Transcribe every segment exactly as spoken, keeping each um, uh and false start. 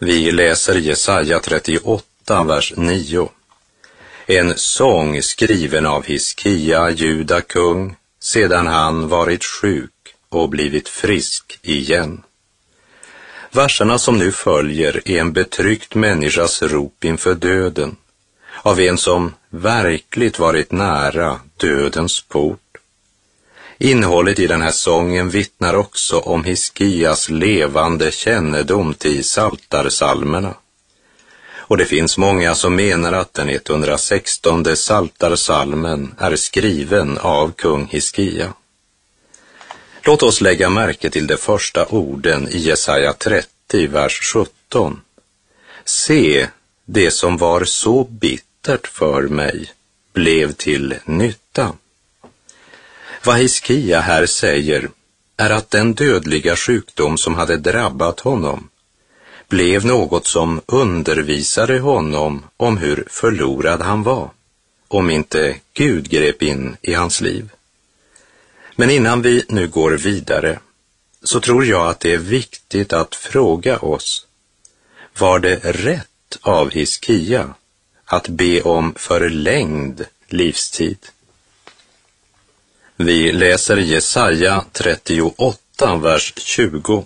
Vi läser Jesaja trettioåtta, vers nio. En sång skriven av Hiskia, Juda kung, sedan han varit sjuk och blivit frisk igen. Verserna som nu följer är en betryckt människas rop inför döden, av en som verkligt varit nära dödens port. Innehållet i den här sången vittnar också om Hiskias levande kännedom till Psaltarpsalmerna. Och det finns många som menar att den etthundrasextonde Psaltarpsalmen är skriven av kung Hiskia. Låt oss lägga märke till de första orden i Jesaja trettio, vers sjutton. Se, det som var så bittert för mig blev till nytta. Vad Hiskia här säger är att den dödliga sjukdom som hade drabbat honom blev något som undervisade honom om hur förlorad han var, om inte Gud grep in i hans liv. Men innan vi nu går vidare så tror jag att det är viktigt att fråga oss, var det rätt av Hiskia att be om förlängd livstid? Vi läser Jesaja trettioåtta, vers tjugo.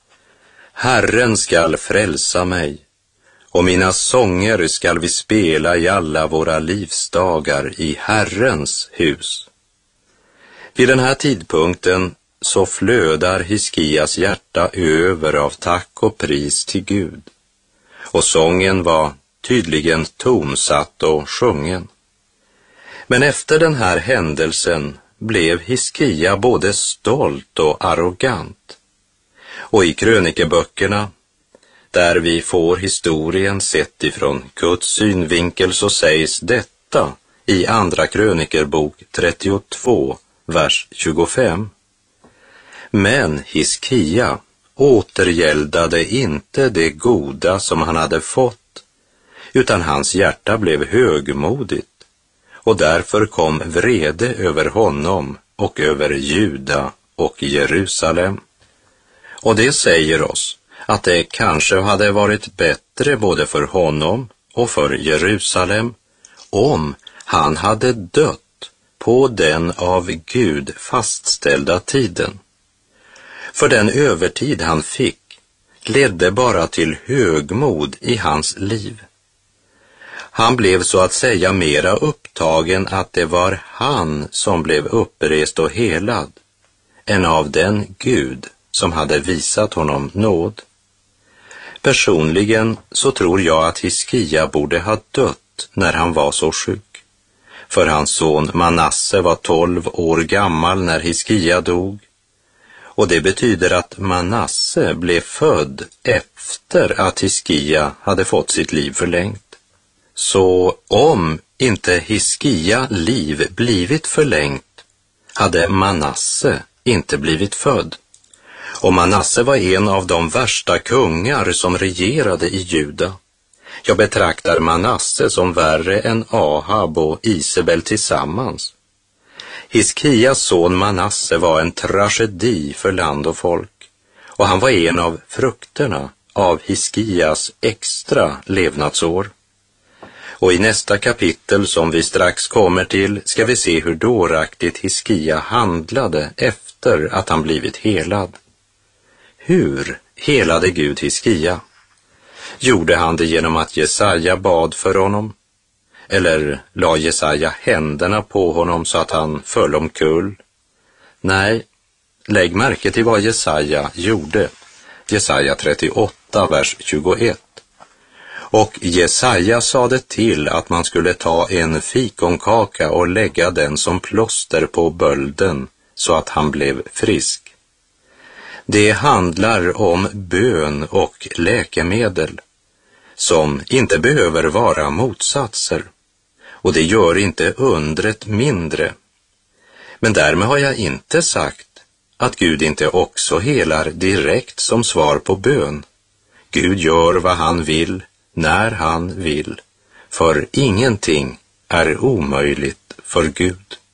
Herren skall frälsa mig, och mina sånger skall vi spela i alla våra livsdagar i Herrens hus. Vid den här tidpunkten så flödar Hiskias hjärta över av tack och pris till Gud, och sången var tydligen tonsatt och sjungen. Men efter den här händelsen blev Hiskia både stolt och arrogant. Och i krönikeböckerna, där vi får historien sett ifrån Guds synvinkel, så sägs detta i andra krönikerbok trettiotvå, vers tjugofem. Men Hiskia återgäldade inte det goda som han hade fått, utan hans hjärta blev högmodigt, och därför kom vrede över honom och över Juda och Jerusalem. Och det säger oss att det kanske hade varit bättre både för honom och för Jerusalem om han hade dött på den av Gud fastställda tiden. För den övertid han fick ledde bara till högmod i hans liv. Han blev så att säga mera upptagen att det var han som blev upprest och helad än av den Gud som hade visat honom nåd. Personligen så tror jag att Hiskia borde ha dött när han var så sjuk. För hans son Manasse var tolv år gammal när Hiskia dog. Och det betyder att Manasse blev född efter att Hiskia hade fått sitt liv förlängt. Så om inte Hiskia liv blivit förlängt hade Manasse inte blivit född. Och Manasse var en av de värsta kungar som regerade i Juda. Jag betraktar Manasse som värre än Ahab och Isabel tillsammans. Hiskias son Manasse var en tragedi för land och folk, och han var en av frukterna av Hiskias extra levnadsår. Och i nästa kapitel som vi strax kommer till ska vi se hur dåraktigt Hiskia handlade efter att han blivit helad. Hur helade Gud Hiskia? Gjorde han det genom att Jesaja bad för honom? Eller la Jesaja händerna på honom så att han föll omkull? Nej, lägg märke till vad Jesaja gjorde. Jesaja trettioåtta, vers tjugoett. Och Jesaja sade till att man skulle ta en fikonkaka och lägga den som plåster på bölden så att han blev frisk. Det handlar om bön och läkemedel som inte behöver vara motsatser, och det gör inte undret mindre. Men därmed har jag inte sagt att Gud inte också helar direkt som svar på bön. Gud gör vad han vill när han vill, för ingenting är omöjligt för Gud.